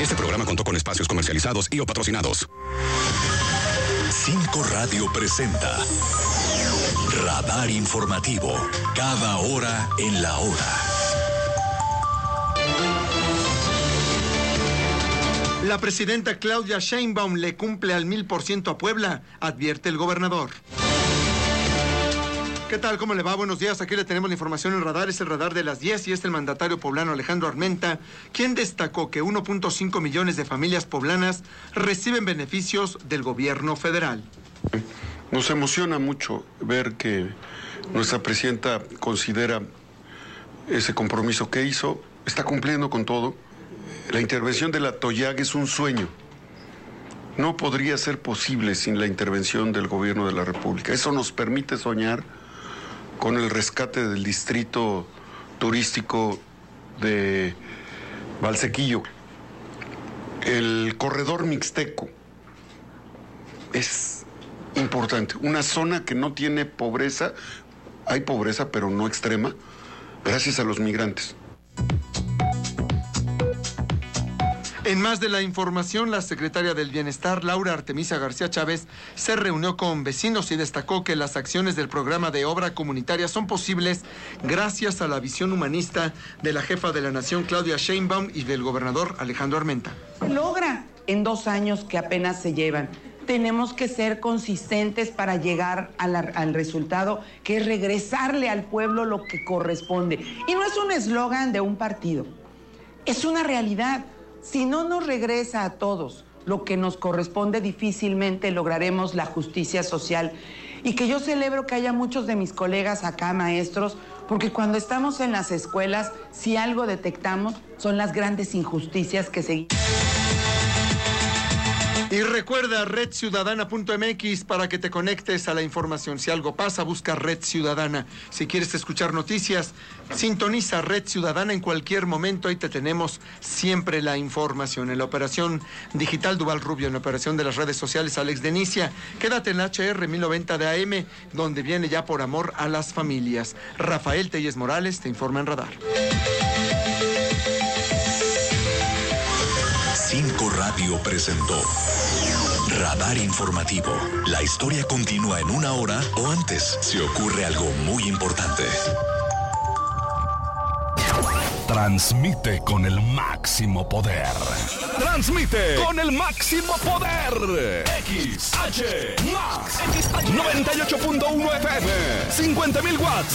Este programa contó con espacios comercializados y o patrocinados. 5 Radio presenta Radar Informativo, cada hora en la hora. La presidenta Claudia Sheinbaum le cumple al 1000% a Puebla, advierte el gobernador. ¿Qué tal? ¿Cómo le va? Buenos días. Aquí le tenemos la información en Radar. Es el Radar de las 10 y es el mandatario poblano Alejandro Armenta, quien destacó que 1.5 millones de familias poblanas reciben beneficios del gobierno federal. Nos emociona mucho ver que nuestra presidenta considera ese compromiso que hizo, está cumpliendo con todo. La intervención de la TOYAG es un sueño. No podría ser posible sin la intervención del gobierno de la República. Eso nos permite soñar con el rescate del distrito turístico de Valsequillo. El corredor mixteco es importante. Una zona que no tiene pobreza, hay pobreza pero no extrema, gracias a los migrantes. En más de la información, la secretaria del Bienestar, Laura Artemisa García Chávez, se reunió con vecinos y destacó que las acciones del programa de obra comunitaria son posibles gracias a la visión humanista de la jefa de la Nación, Claudia Sheinbaum, y del gobernador Alejandro Armenta. Logra en 2 años que apenas se llevan. Tenemos que ser consistentes para llegar al resultado, que es regresarle al pueblo lo que corresponde. Y no es un eslogan de un partido, es una realidad. Si no nos regresa a todos lo que nos corresponde, difícilmente lograremos la justicia social. Y que yo celebro que haya muchos de mis colegas acá, maestros, porque cuando estamos en las escuelas, si algo detectamos, son las grandes injusticias que seguimos. Y recuerda redciudadana.mx para que te conectes a la información. Si algo pasa, busca Red Ciudadana. Si quieres escuchar noticias, sintoniza Red Ciudadana en cualquier momento. Ahí te tenemos siempre la información. En la operación digital, Duval Rubio. En la operación de las redes sociales, Alex Denicia. Quédate en HR 1090 de AM, donde viene ya por amor a las familias. Rafael Telles Morales te informa en Radar. 5 Radio presentó Radar Informativo. La historia continúa en 1 hora o antes si ocurre algo muy importante. Transmite con el máximo poder. Transmite con el máximo poder. XH Max 98.1 FM, 50,000 watts.